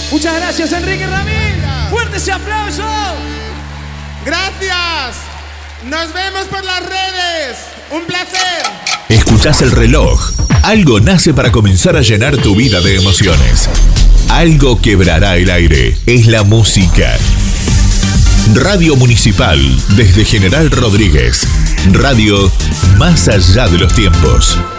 Muchas gracias, Enrique Ramírez. Fuerte ese aplauso. Gracias. Nos vemos por las redes. Un placer. Escuchás el reloj. Algo nace para comenzar a llenar tu vida de emociones. Algo quebrará el aire. Es la música. Radio Municipal, desde General Rodríguez. Radio más allá de los tiempos.